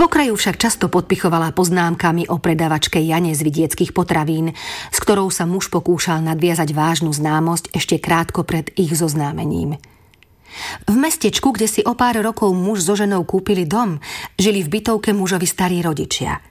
Svokra ju však často podpichovala poznámkami o predávačke Jane z vidieckých potravín, s ktorou sa muž pokúšal nadviazať vážnu známosť ešte krátko pred ich zoznámením. V mestečku, kde si o pár rokov muž so ženou kúpili dom, žili v bytovke mužovi starí rodičia.